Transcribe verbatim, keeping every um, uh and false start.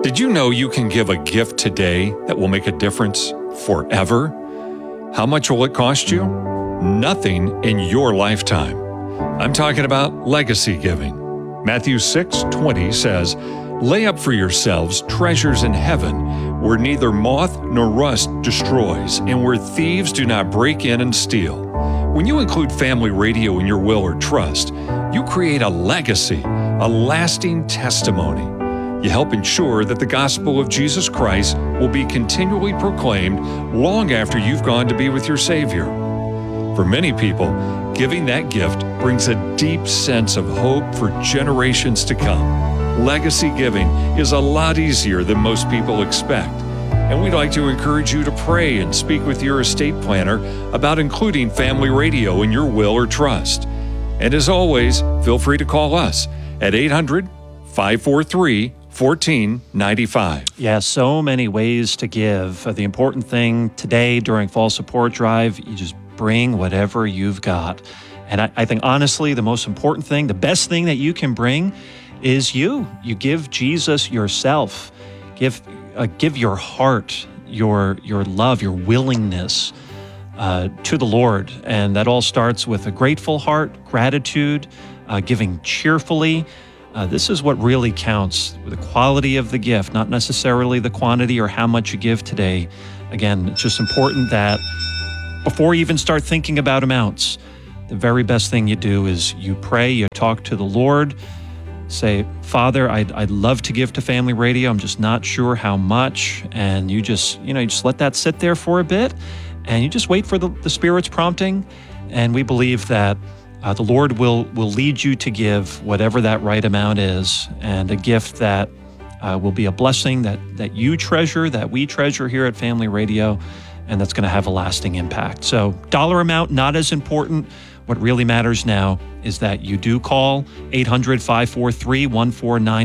Did you know you can give a gift today that will make a difference forever? How much will it cost you? Nothing in your lifetime. I'm talking about legacy giving. Matthew six twenty says, "Lay up for yourselves treasures in heaven, where neither moth nor rust destroys, and where thieves do not break in and steal." When you include Family Radio in your will or trust, you create a legacy, a lasting testimony. You help ensure that the gospel of Jesus Christ will be continually proclaimed long after you've gone to be with your Savior. For many people, giving that gift brings a deep sense of hope for generations to come. Legacy giving is a lot easier than most people expect, and we'd like to encourage you to pray and speak with your estate planner about including Family Radio in your will or trust. And as always, feel free to call us at eight hundred, five four three, one four nine five. Yeah, so many ways to give. Uh, the important thing today during Fall Support Drive, you just bring whatever you've got. And I, I think, honestly, the most important thing, the best thing that you can bring is you. You give Jesus yourself. Give uh, give your heart, your, your love, your willingness uh, to the Lord. And that all starts with a grateful heart, gratitude, uh, giving cheerfully. Uh, this is what really counts, the quality of the gift, not necessarily the quantity or how much you give today. Again, it's just important that before you even start thinking about amounts, the very best thing you do is you pray, you talk to the Lord, say, "Father, I'd, I'd love to give to Family Radio. I'm just not sure how much." And you just, you know, you just let that sit there for a bit, and you just wait for the, the Spirit's prompting. And we believe that Uh, the Lord will will lead you to give whatever that right amount is, and a gift that uh, will be a blessing that that you treasure, that we treasure here at Family Radio, and that's going to have a lasting impact. So dollar amount, not as important. What really matters now is that you do call eight hundred, five four three, one four nine